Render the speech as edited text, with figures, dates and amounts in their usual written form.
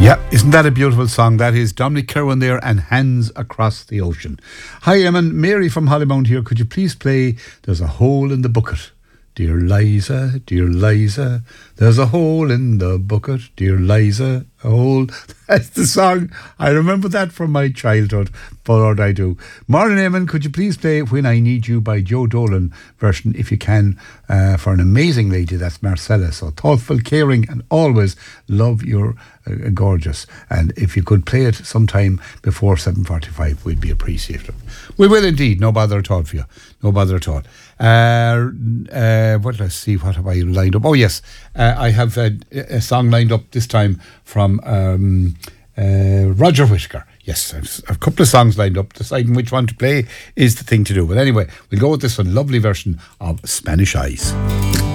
Yeah, isn't that a beautiful song? That is Dominic Kirwan there and Hands Across the Ocean. Hi, Eamon. Mary from Hollymount here. Could you please play There's a Hole in the Bucket? Dear Liza, there's a hole in the bucket. Dear Liza, a hole. That's the song. I remember that from my childhood. But I do. Morning, Eamon, could you please play When I Need You by Joe Dolan version, if you can, for an amazing lady, that's Marcella. So thoughtful, caring, and always love your gorgeous. And if you could play it sometime before 7:45, we'd be appreciative. We will indeed. No bother at all for you. No bother at all. Let's see, what have I lined up? Oh yes, I have a song lined up this time from Roger Whittaker. Yes, I've a couple of songs lined up. Deciding which one to play is the thing to do. But anyway, we'll go with this one. Lovely version of Spanish Eyes.